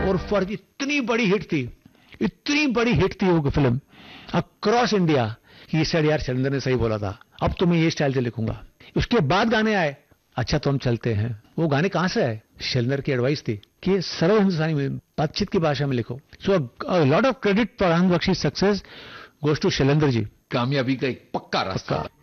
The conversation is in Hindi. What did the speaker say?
और फर्ज इतनी बड़ी हिट थी वो फिल्म अक्रॉस इंडिया कि ये साइड यार शैलेंद्र ने सही बोला था, अब तो मैं ये स्टाइल से लिखूंगा। उसके बाद गाने आए, अच्छा तो हम चलते हैं। वो गाने कहां से आए? शैलेंद्र की एडवाइस थी कि सरल हिंदुस्तानी में बातचीत की भाषा में लिखो। So lot of credit for Anand Bakshi success goes to Shailendra ji. कामयाबी का एक पक्का रास्ता।